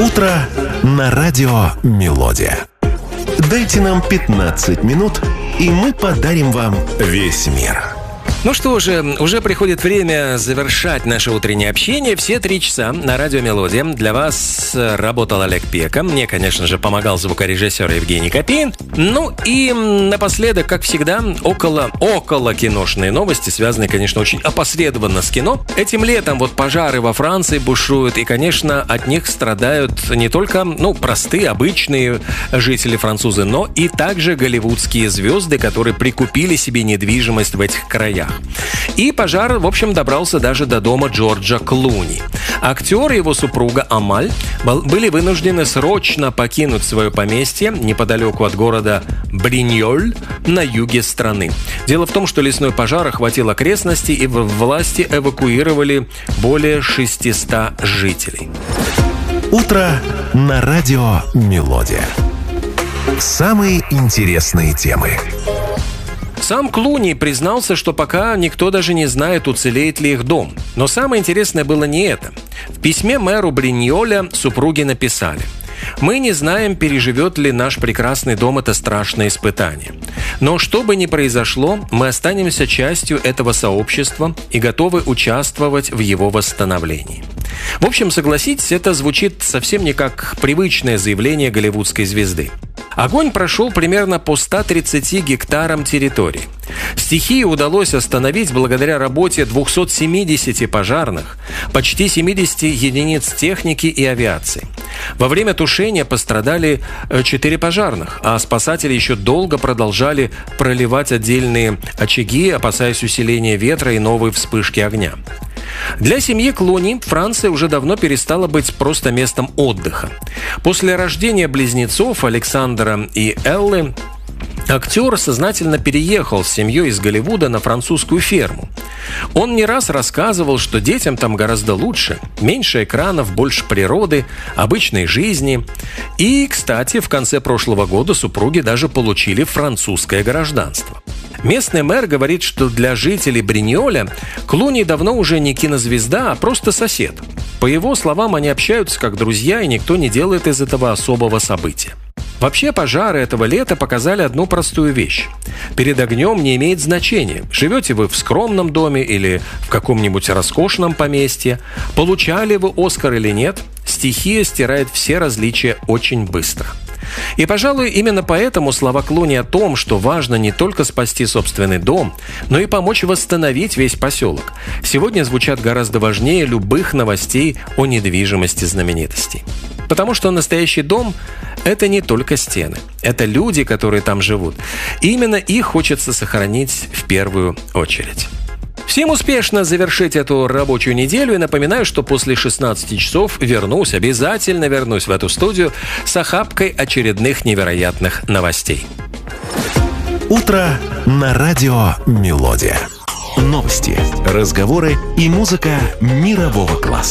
Утро на радио «Мелодия». Дайте нам 15 минут, и мы подарим вам весь мир. Ну что же, уже приходит время завершать наше утреннее общение. Все 3 часа на радио «Мелодия». Для вас работал Олег Пека. Мне, конечно же, помогал звукорежиссер Евгений Копейн. Ну и напоследок, как всегда, около киношные новости, связанные, конечно, очень опосредованно с кино. Этим летом пожары во Франции бушуют, и, конечно, от них страдают не только, простые, обычные жители французы, но и также голливудские звезды, которые прикупили себе недвижимость в этих краях. И пожар, в общем, добрался даже до дома Джорджа Клуни. Актер и его супруга Амаль были вынуждены срочно покинуть свое поместье неподалеку от города Бриньоль на юге страны. Дело в том, что лесной пожар охватил окрестности, и власти эвакуировали более 600 жителей. Утро на радио «Мелодия». Самые интересные темы. Сам Клуни признался, что пока никто даже не знает, уцелеет ли их дом. Но самое интересное было не это. В письме мэру Бриньоля супруги написали: «Мы не знаем, переживет ли наш прекрасный дом это страшное испытание. Но что бы ни произошло, мы останемся частью этого сообщества и готовы участвовать в его восстановлении». В общем, согласитесь, это звучит совсем не как привычное заявление голливудской звезды. Огонь прошел примерно по 130 гектарам территории. Стихию удалось остановить благодаря работе 270 пожарных, почти 70 единиц техники и авиации. Во время тушения пострадали 4 пожарных, а спасатели еще долго продолжали проливать отдельные очаги, опасаясь усиления ветра и новой вспышки огня. Для семьи Клуни Франция уже давно перестала быть просто местом отдыха. После рождения близнецов Александра и Эллы актер сознательно переехал с семьей из Голливуда на французскую ферму. Он не раз рассказывал, что детям там гораздо лучше, меньше экранов, больше природы, обычной жизни. И, кстати, в конце прошлого года супруги даже получили французское гражданство. Местный мэр говорит, что для жителей Бриньоля Клуни давно уже не кинозвезда, а просто сосед. По его словам, они общаются как друзья, и никто не делает из этого особого события. Вообще, пожары этого лета показали одну простую вещь. Перед огнем не имеет значения, живете вы в скромном доме или в каком-нибудь роскошном поместье, получали вы «Оскар» или нет, стихия стирает все различия очень быстро. И, пожалуй, именно поэтому слова Клуни о том, что важно не только спасти собственный дом, но и помочь восстановить весь поселок, сегодня звучат гораздо важнее любых новостей о недвижимости знаменитостей. Потому что настоящий дом – это не только стены, это люди, которые там живут. И именно их хочется сохранить в первую очередь. Всем успешно завершить эту рабочую неделю. И напоминаю, что после 16 часов обязательно вернусь в эту студию с охапкой очередных невероятных новостей. Утро на радио «Мелодия». Новости, разговоры и музыка мирового класса.